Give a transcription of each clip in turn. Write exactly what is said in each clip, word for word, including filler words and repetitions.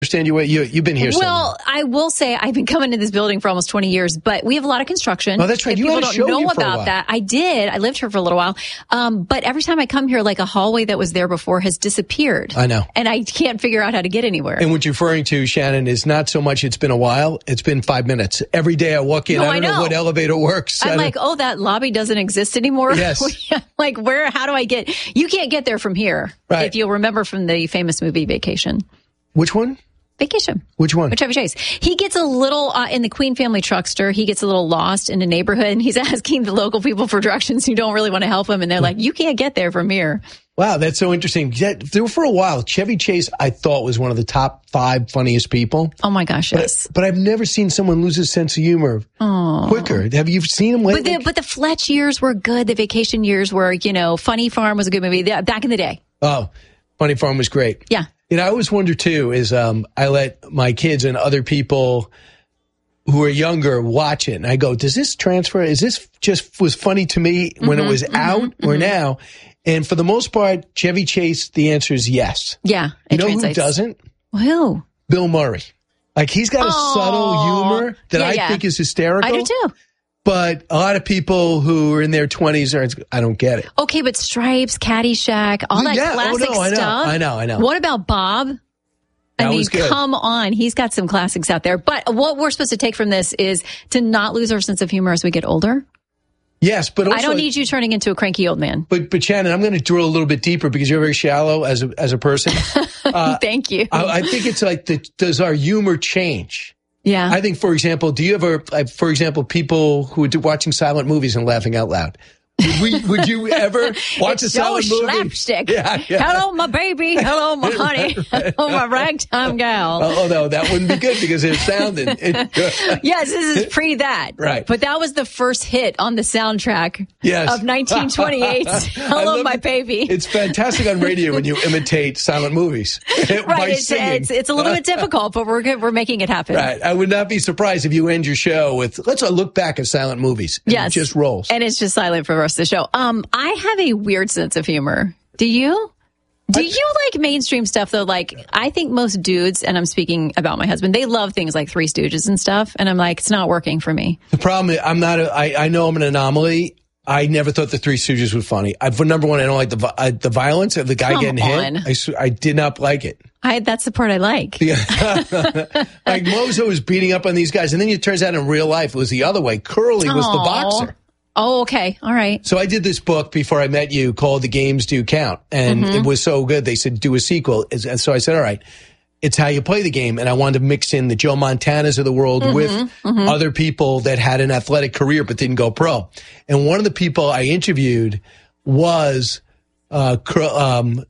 understand you. You you've been here. Well, somewhere. I will say I've been coming to this building for almost twenty years, but we have a lot of construction. Oh, that's right. If You people had a don't show know here for a about while. that. I did. I lived here for a little while. Um, but every time I come here, like a hallway that was there before has disappeared. I know, and I can't figure out how to get anywhere. And what you're referring to, Shannon, is not so much it's been a while. It's been five minutes. Every day I walk in, No, I don't I know. know what elevator works. I'm like, oh, that lobby doesn't exist anymore. Yes. Like, where? How do I get? You can't get there from here. Right. If you'll remember from the famous movie Vacation. Which one? Vacation. Which one? With Chevy Chase. He gets a little, uh, in the Queen Family Truckster, he gets a little lost in the neighborhood, and he's asking the local people for directions who don't really want to help him, and they're like, you can't get there from here. Wow, that's so interesting. Yeah, there for a while, Chevy Chase, I thought, was one of the top five funniest people. Oh, my gosh, yes. But, but I've never seen someone lose his sense of humor Aww. quicker. Have you seen him lately? But the, but the Fletch years were good. The Vacation years were, you know, Funny Farm was a good movie the, back in the day. Oh, Funny Farm was great. Yeah. You know, I always wonder, too, is um, I let my kids and other people who are younger watch it. And I go, does this transfer? Is this just was funny to me when Mm-hmm, it was mm-hmm, out mm-hmm. or now? And for the most part, Chevy Chase, the answer is yes. Yeah. You know translates. who doesn't? Who? Bill Murray. Like, he's got a Aww. subtle humor that Yeah, I yeah. think is hysterical. I do, too. But a lot of people who are in their twenties are, I don't get it. Okay, but Stripes, Caddyshack, all that Yeah, oh, classic no, I know, stuff. I know, I know. What about Bob? I That mean, was good. come on. He's got some classics out there. But what we're supposed to take from this is to not lose our sense of humor as we get older. Yes, but also, I don't need you turning into a cranky old man. But, but Shannon, I'm going to drill a little bit deeper because you're very shallow as a, as a person. Uh, Thank you. I, I think it's like, the, does our humor change? Yeah. I think, for example, do you ever, like, for example, people who are watching silent movies and laughing out loud? Would, we, would you ever watch it's a silent so movie? slapstick. Yeah, yeah. Hello, my baby. Hello, my honey. Hello, my ragtime gal. Oh, no, that wouldn't be good because it's sounding. Yes, this is pre that. Right. But that was the first hit on the soundtrack Yes. of nineteen twenty-eight. I Hello, love my it. baby. It's fantastic on radio when you imitate silent movies by Right, it's, singing. it's it's a little bit difficult, but we're good. We're making it happen. Right. I would not be surprised if you end your show with, let's look back at silent movies. And Yes, It just rolls. and it's just silent for the rest of the show. Um, I have a weird sense of humor. Do you? Do you like mainstream stuff though? Like, I think most dudes, and I'm speaking about my husband, they love things like Three Stooges and stuff, and I'm like, it's not working for me. The problem is, I'm not, a, I, I know I'm an anomaly. I never thought the Three Stooges were funny. I, for number one, I don't like the vi- uh, the violence of the guy Come getting on. hit. I, s- I did not like it. I that's the part I like. Yeah. Like Mozo was beating up on these guys, and then it turns out in real life it was the other way. Curly was the Aw. boxer. Oh, okay. All right. So I did this book before I met you called The Games Do Count. And Mm-hmm. it was so good. They said, do a sequel. And so I said, all right, it's how you play the game. And I wanted to mix in the Joe Montanas of the world Mm-hmm. with Mm-hmm. other people that had an athletic career but didn't go pro. And one of the people I interviewed was uh, Cur- um,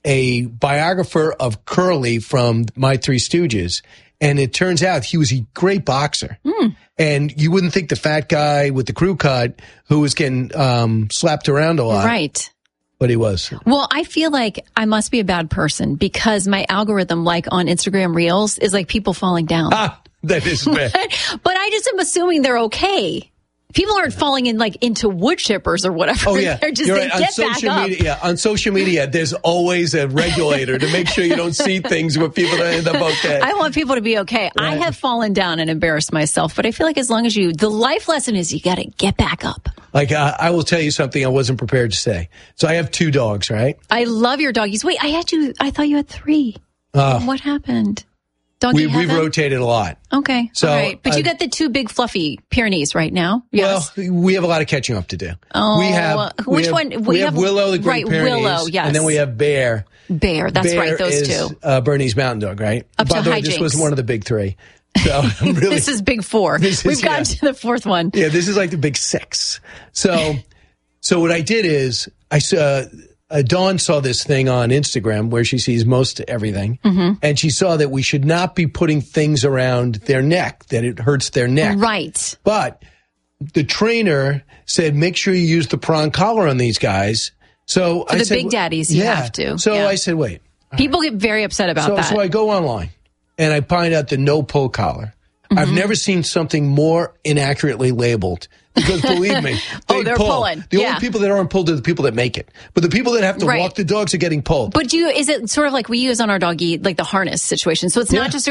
a biographer of Curly from My Three Stooges. And it turns out he was a great boxer. Mm. And you wouldn't think the fat guy with the crew cut who was getting um, slapped around a lot. Right. But he was. Well, I feel like I must be a bad person because my algorithm, like on Instagram Reels, is like people falling down. Ah, that is bad. But I just am assuming they're okay. People aren't falling in like into wood chippers or whatever. Oh, yeah. They're just, You're they right. On get back social up. media, yeah, on social media, there's always a regulator to make sure you don't see things where people don't end up okay. I want people to be okay. I Right. have fallen down and embarrassed myself, but I feel like as long as you, the life lesson is you got to get back up. Like, uh, I will tell you something I wasn't prepared to say. So I have two dogs, right? I love your doggies. Wait, I had you, I thought you had three. Uh, What happened? Don't we, you have we've them? rotated a lot. Okay. So, all right. But you uh, got the two big fluffy Pyrenees right now. Yes. Well, we have a lot of catching up to do. Oh, we have, which we have, one? We, We have, have- Willow, the right, Great Pyrenees. Willow, yes. And then we have Bear. Bear. That's Bear right. Those is, two. Uh, Bernese Mountain Dog, right? Up By to the way, this hijinks. was one of the big three. So I'm really, This is big four. This is- We've gotten yeah. to the fourth one. yeah, this is like the big six. So, so what I did is I saw, uh, Dawn saw this thing on Instagram where she sees most everything. Mm-hmm. And she saw that we should not be putting things around their neck, that it hurts their neck. Right. But the trainer said, make sure you use the prong collar on these guys. So For I the said, big daddies, you yeah. have to. So Yeah. I said, wait. People get very upset about So, that. so I go online and I find out the no pull collar. Mm-hmm. I've never seen something more inaccurately labeled Because believe me, they oh, they're pull. pulling. The yeah. only people that aren't pulled are the people that make it. But the people that have to right. walk the dogs are getting pulled. But do you, is it sort of like we use on our doggy, like the harness situation? So it's Yeah. not just